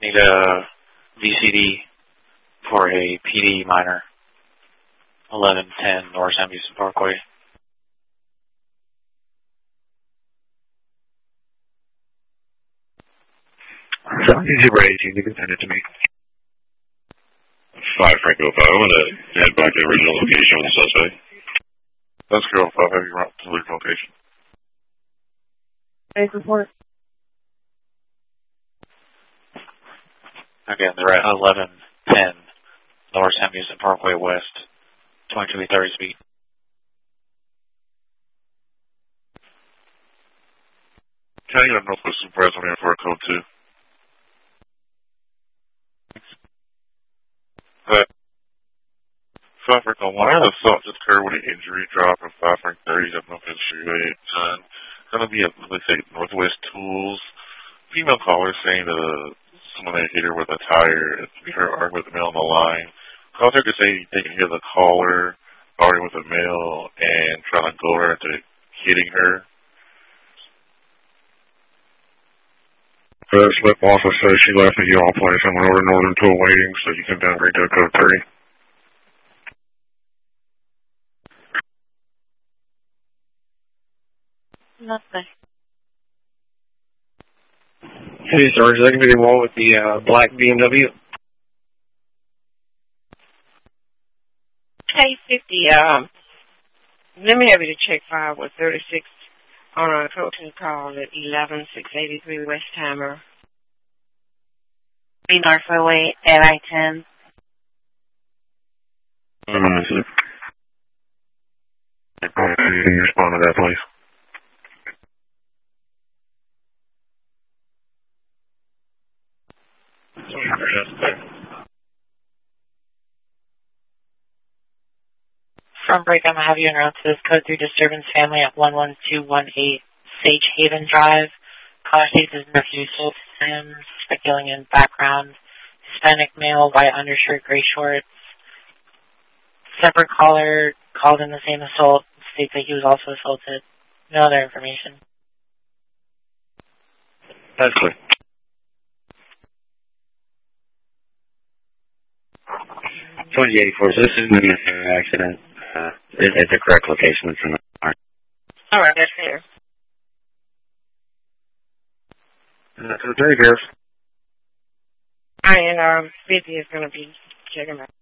Need a VCD for a PD minor. 1110 North Sam Houston Parkway. So, Zebra 18, you can send it to me. 5 Franco 5. I'm going to head back to the original location with the suspect. Let's go. 5 Heavy route to the location. Base report. Again, they're at 1110 North Sam Houston Parkway West, 2230 speed. Can I get a Northwest Surprise on here for a code 2? But 5 Frank 1, I had a assault just occurred with an injury drop of 5 Frank 30 up Northwest Freeway. Going to be at, let's say, Northwest Tools. Female caller saying someone that hit her with a tire. We heard arguing with the male on the line. Caller to say they can hear the caller arguing with the male and trying to go her into hitting her. First slip officer says she left the y'all place and went over to Northern Tool waiting, so you can downgrade to code 3. Nothing. Hey, Sarge, is that going to be the wall with the black BMW? Hey, 50, let me have you to check 5 with 36 on a code 2 call at 11683 West Hammer. Be North Freeway, Air I-10. You can respond to that, please. From break, I'm going to have you en route to this code 3 disturbance family at 11218 Sage Haven Drive. Caller states his nephew sold him, speculing in background. Hispanic male, white undershirt, gray shorts. Separate caller called in the same assault, states that he was also assaulted. No other information. That's clear. 2084, so this isn't an accident. It's the correct location. It's in the car. All right, that's clear. There he goes. And 50 is going to be checking back.